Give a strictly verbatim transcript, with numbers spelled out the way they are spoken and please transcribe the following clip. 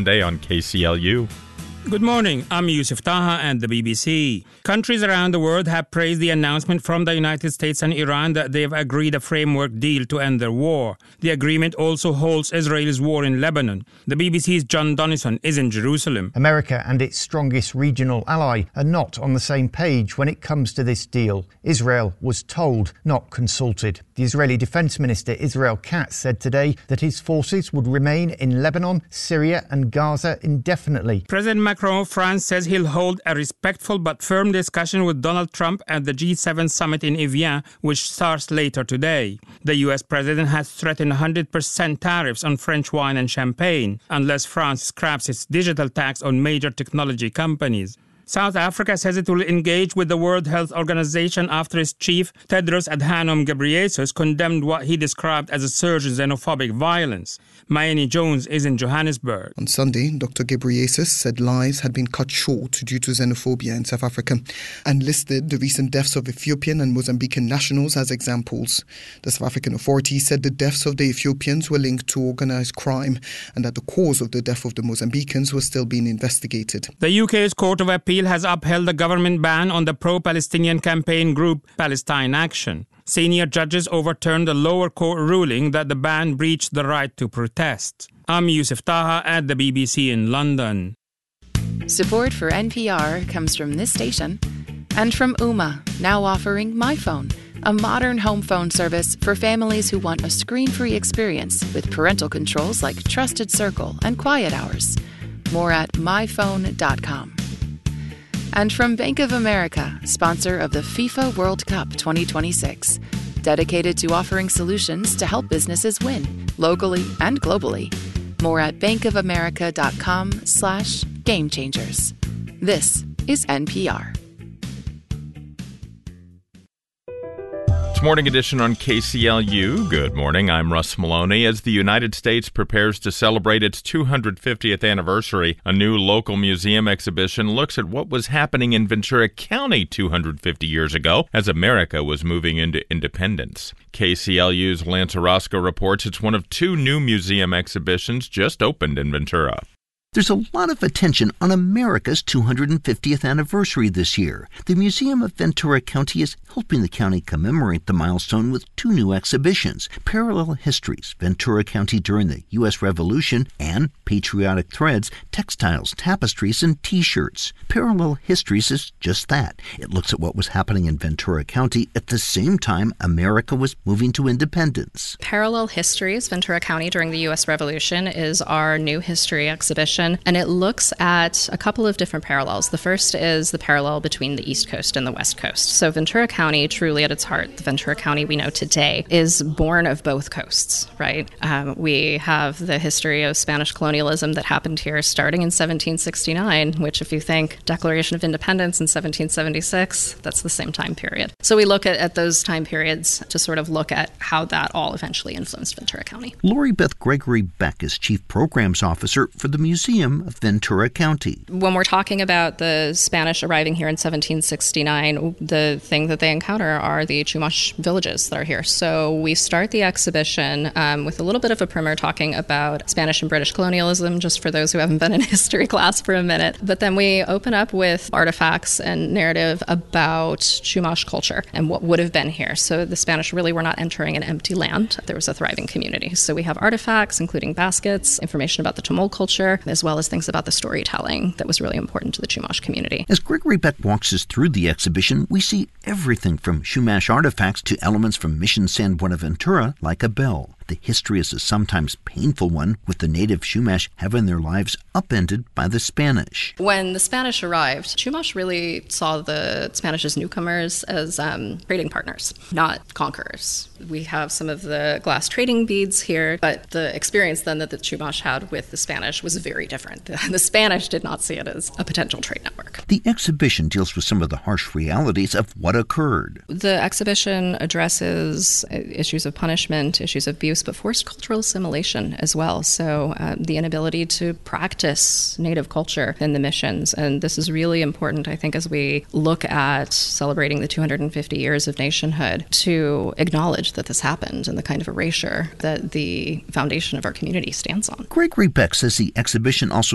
Monday on K C L U. Good morning, I'm Yusuf Taha and the B B C. Countries around the world have praised the announcement from the United States and Iran that they've agreed a framework deal to end their war. The agreement also holds Israel's war in Lebanon. The B B C's John Donison is in Jerusalem. America and its strongest regional ally are not on the same page when it comes to this deal. Israel was told, not consulted. The Israeli Defense Minister Israel Katz said today that his forces would remain in Lebanon, Syria and Gaza indefinitely. President Macron of France says he'll hold a respectful but firm discussion with Donald Trump at the G seven summit in Evian, which starts later today. The U S president has threatened one hundred percent tariffs on French wine and champagne unless France scraps its digital tax on major technology companies. South Africa says it will engage with the World Health Organization after its chief, Tedros Adhanom Ghebreyesus, condemned what he described as a surge in xenophobic violence. Mayeni Jones is in Johannesburg. On Sunday, Doctor Ghebreyesus said lives had been cut short due to xenophobia in South Africa and listed the recent deaths of Ethiopian and Mozambican nationals as examples. The South African authorities said the deaths of the Ethiopians were linked to organised crime and that the cause of the death of the Mozambicans was still being investigated. The U K's Court of Appeal has upheld the government ban on the pro-Palestinian campaign group Palestine Action. Senior judges overturned the lower court ruling that the ban breached the right to protest. I'm Yusuf Taha at the B B C in London. Support for N P R comes from this station and from Ooma, now offering MyPhone, a modern home phone service for families who want a screen-free experience with parental controls like Trusted Circle and Quiet Hours. More at my phone dot com. And from Bank of America, sponsor of the FIFA World Cup twenty twenty-six, dedicated to offering solutions to help businesses win, locally and globally. More at bankofamerica.com slash game changers. This is N P R. It's Morning Edition on K C L U. Good morning, I'm Russ Maloney. As the United States prepares to celebrate its two hundred fiftieth anniversary, a new local museum exhibition looks at what was happening in Ventura County two hundred fifty years ago as America was moving into independence. K C L U's Lance Orozco reports it's one of two new museum exhibitions just opened in Ventura. There's a lot of attention on America's two hundred fiftieth anniversary this year. The Museum of Ventura County is helping the county commemorate the milestone with two new exhibitions, Parallel Histories, Ventura County During the U S Revolution, and Patriotic Threads, Textiles, Tapestries, and T-shirts. Parallel Histories is just that. It looks at what was happening in Ventura County at the same time America was moving to independence. Parallel Histories, Ventura County During the U S Revolution is our new history exhibition. And it looks at a couple of different parallels. The first is the parallel between the East Coast and the West Coast. So Ventura County, truly at its heart, the Ventura County we know today, is born of both coasts, right? Um, we have the history of Spanish colonialism that happened here starting in seventeen sixty-nine, which if you think Declaration of Independence in seventeen seventy-six, that's the same time period. So we look at, at those time periods to sort of look at how that all eventually influenced Ventura County. Lori Beth Gregory Beck is Chief Programs Officer for the Museum of Ventura County. When we're talking about the Spanish arriving here in seventeen sixty-nine, the thing that they encounter are the Chumash villages that are here. So we start the exhibition um, with a little bit of a primer talking about Spanish and British colonialism, just for those who haven't been in history class for a minute. But then we open up with artifacts and narrative about Chumash culture and what would have been here. So the Spanish really were not entering an empty land. There was a thriving community. So we have artifacts, including baskets, information about the Tamil culture, as well as things about the storytelling that was really important to the Chumash community. As Gregory Beck walks us through the exhibition, we see everything from Chumash artifacts to elements from Mission San Buenaventura, like a bell. The history is a sometimes painful one, with the native Chumash having their lives upended by the Spanish. When the Spanish arrived, Chumash really saw the Spanish as newcomers, as um, trading partners, not conquerors. We have some of the glass trading beads here, but the experience then that the Chumash had with the Spanish was very different. The, the Spanish did not see it as a potential trade network. The exhibition deals with some of the harsh realities of what occurred. The exhibition addresses issues of punishment, issues of abuse, but forced cultural assimilation as well. So uh, the inability to practice native culture in the missions. And this is really important, I think, as we look at celebrating the two hundred fifty years of nationhood, to acknowledge that this happened and the kind of erasure that the foundation of our community stands on. Gregory Beck says the exhibition also